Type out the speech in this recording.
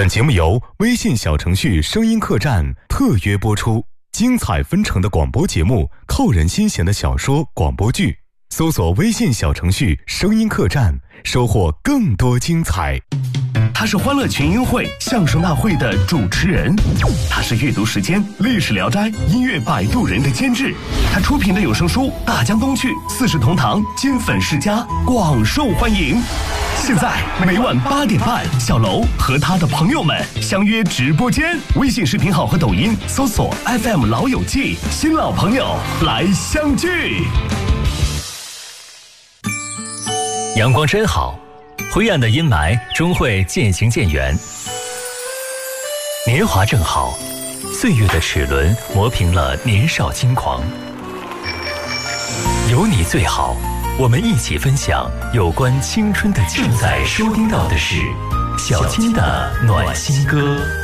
本节目由微信小程序声音客栈特约播出，精彩纷呈的广播节目，扣人心弦的小说广播剧，搜索微信小程序声音客栈，收获更多精彩。 他是欢乐群英会相声大会的主持人，他是阅读时间历史聊斋音乐摆渡人的监制，他出品的有声书大江东去四世同堂金粉世家广受欢迎。现在每晚8点半，小楼和他的朋友们相约直播间，微信视频号和抖音搜索 FM 老友记，新老朋友来相聚。 阳光真好，灰暗的阴霾终会渐行渐远。年华正好，岁月的齿轮磨平了年少轻狂。有你最好，我们一起分享有关青春的。正在收听到的是小金的暖心歌。